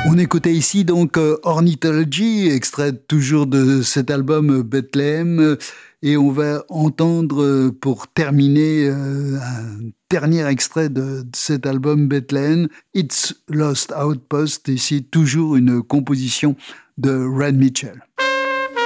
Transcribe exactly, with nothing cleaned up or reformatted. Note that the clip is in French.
On écoutait ici donc euh, Ornithology, extrait toujours de cet album euh, Bethlehem, euh, et on va entendre euh, pour terminer euh, un dernier extrait de, de cet album Bethlehem, It's Lost Outpost, ici toujours une composition de Red Mitchell.